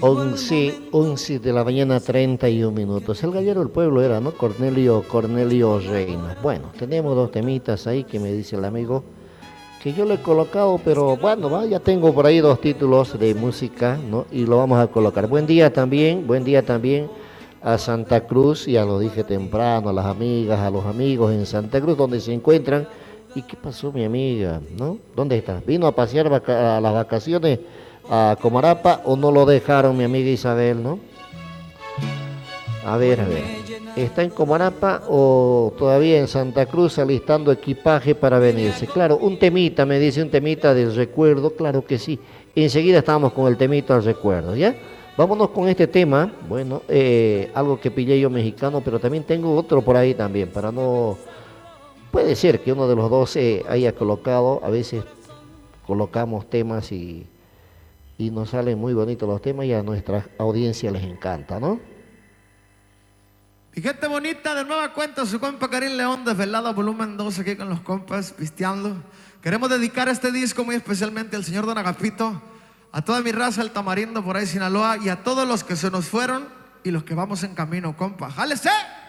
11 de la mañana, 31 minutos. El gallero del pueblo era, ¿no? Cornelio Reina. Bueno, tenemos dos temitas ahí que me dice el amigo que yo le he colocado, pero bueno, va, ya tengo por ahí dos títulos de música, ¿no? Y lo vamos a colocar. Buen día también a Santa Cruz, ya lo dije temprano, a las amigas, a los amigos en Santa Cruz, donde se encuentran. ¿Y qué pasó, mi amiga? ¿No? ¿Dónde está? ¿Vino a pasear a las vacaciones a Comarapa o no lo dejaron, mi amiga Isabel, ¿no? A ver. ¿Está en Comarapa o todavía en Santa Cruz alistando equipaje para venirse? Claro, un temita, me dice un temita del recuerdo, claro que sí. Enseguida estamos con el temita del recuerdo, ¿ya? Vámonos con este tema, bueno, algo que pillé yo mexicano, pero también tengo otro por ahí también, para no... Puede ser que uno de los dos haya colocado, a veces colocamos temas y nos salen muy bonitos los temas y a nuestra audiencia les encanta, ¿no? Y gente bonita, de nueva cuenta, su compa Karim León, Desvelado, volumen 2, aquí con los compas, pisteando. Queremos dedicar este disco muy especialmente al señor Don Agapito, a toda mi raza, el Tamarindo, por ahí Sinaloa, y a todos los que se nos fueron y los que vamos en camino, compa. ¡Jálese!